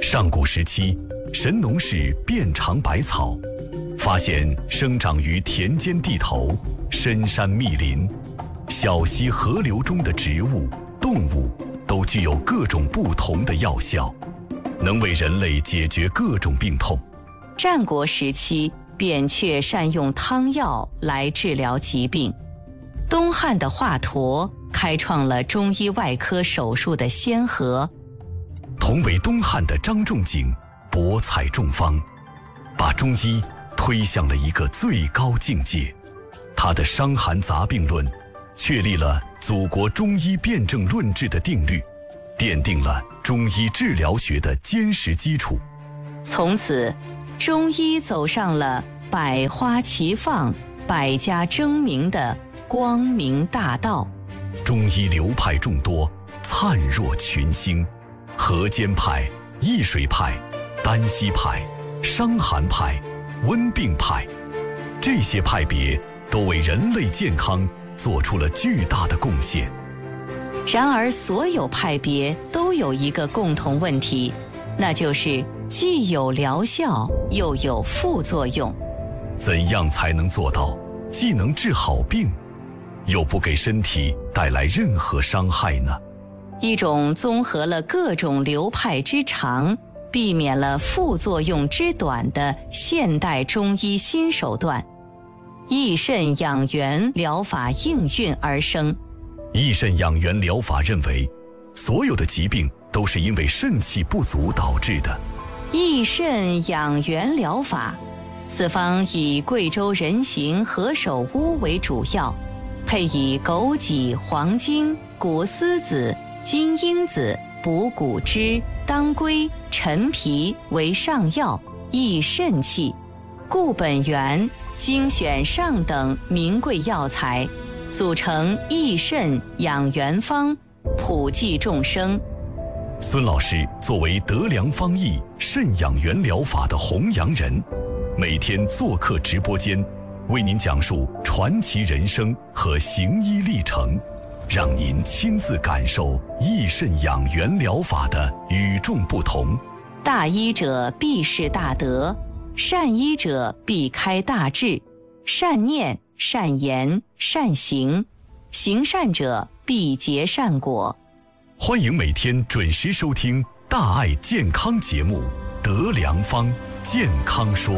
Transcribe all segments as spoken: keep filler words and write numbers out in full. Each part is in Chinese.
上古时期，神农氏遍尝百草，发现生长于田间地头、深山密林、小溪河流中的植物、动物都具有各种不同的药效，能为人类解决各种病痛。 战国时期，扁鹊善用汤药来治疗疾病。东汉的华佗开创了中医外科手术的先河。 同为东汉的张仲景博采众方，把中医推向了一个最高境界。他的《伤寒杂病论》确立了祖国中医辨证论治的定律，奠定了中医治疗学的坚实基础。 从此，中医走上了百花齐放、百家争鸣的光明大道。 中医流派众多，灿若群星。河间派、易水派、丹溪派、伤寒派、温病派，这些派别都为人类健康做出了巨大的贡献。 然而，所有派别都有一个共同问题，那就是既有疗效，又有副作用。 怎样才能做到既能治好病，又不给身体带来任何伤害呢？ 一种综合了各种流派之长，避免了副作用之短的现代中医新手段——益肾养元疗法应运而生。 益肾养元疗法认为，所有的疾病都是因为肾气不足导致的。 益肾养元疗法，此方以贵州人形何首乌为主要，配以枸杞、黄精、谷丝子、金樱子、补骨脂、当归、陈皮为上药，益肾气。固本源、精选上等名贵药材，组成益肾养元方，普济众生。 孙老师作为德良方益肾养元疗法的弘扬人，每天做客直播间，为您讲述传奇人生和行医历程，让您亲自感受益肾养元疗法的与众不同。 大医者必是大德，善医者必开大智，善念、善言、善行，行善者必结善果。 欢迎每天准时收听大爱健康节目《德良方健康说》。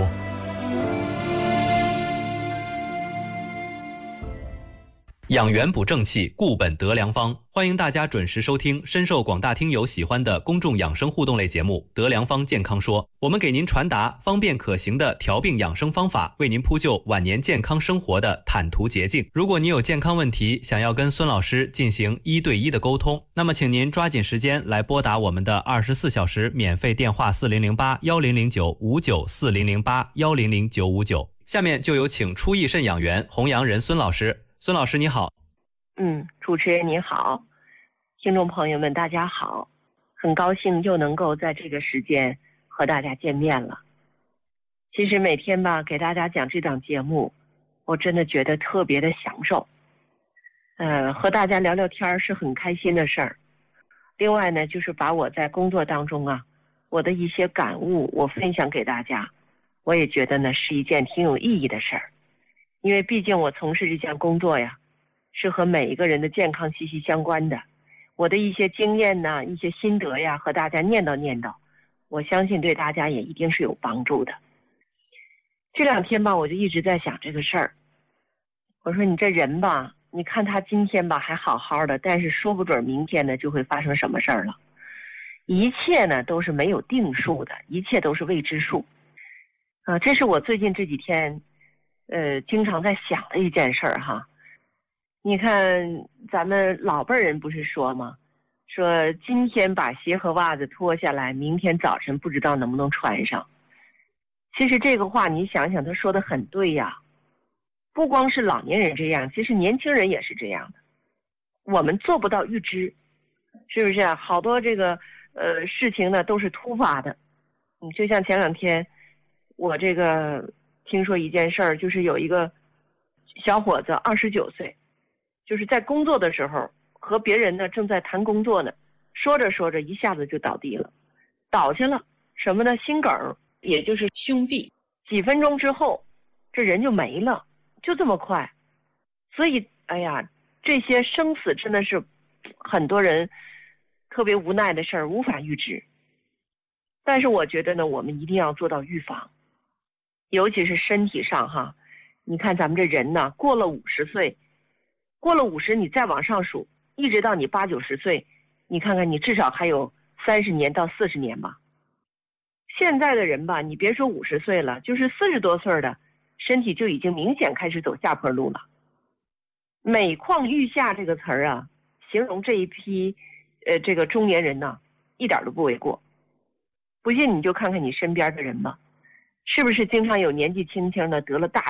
养元补正气，固本得良方。欢迎大家准时收听深受广大听友喜欢的公众养生互动类节目《德良方健康说》，我们给您传达方便可行的调病养生方法，为您铺就晚年健康生活的坦途捷径。如果你有健康问题，想要跟孙老师进行一对一的沟通，那么请您抓紧时间来拨打我们的二十四小时免费电话四零零八幺零零九五九四零零八幺零零九五九。下面就有请出益肾养元弘扬人孙老师。孙老师你好。 嗯，主持人你好，听众朋友们大家好，很高兴又能够在这个时间和大家见面了。其实每天吧给大家讲这档节目，我真的觉得特别的享受。呃，和大家聊聊天是很开心的事儿。另外呢，就是把我在工作当中啊，我的一些感悟我分享给大家，我也觉得呢是一件挺有意义的事儿。因为毕竟我从事这项工作呀，是和每一个人的健康息息相关的。我的一些经验呢，一些心得呀，和大家念叨念叨，我相信对大家也一定是有帮助的。这两天吧，我就一直在想这个事儿。我说你这人吧，你看他今天吧还好好的，但是说不准明天呢就会发生什么事儿了。一切呢都是没有定数的，一切都是未知数。啊、呃，这是我最近这几天呃，经常在想的一件事儿哈。你看咱们老辈人不是说吗，说今天把鞋和袜子脱下来，明天早晨不知道能不能穿上。其实这个话你想想，他说的很对呀。不光是老年人这样，其实年轻人也是这样的。我们做不到预知，是不是啊？好多这个呃事情呢都是突发的。嗯，就像前两天我这个听说一件事儿，就是有一个小伙子二十九岁，就是在工作的时候和别人呢正在谈工作呢，说着说着一下子就倒地了，倒下了， 什么呢？心梗，也就是胸壁， 几分钟之后，这人就没了，就这么快。所以，哎呀，这些生死真的是很多人特别无奈的事儿，无法预知。但是我觉得呢，我们一定要做到预防，尤其是身体上哈。你看咱们这人呢，过了五十岁，过了五十，你再往上数，一直到你八九十岁，你看看你至少还有三十年到四十年吧。现在的人吧，你别说五十岁了，就是四十多岁的，身体就已经明显开始走下坡路了。每况愈下这个词儿啊，形容这一批，呃，这个中年人呢，一点都不为过。不信你就看看你身边的人吧，是不是经常有年纪轻轻的得了大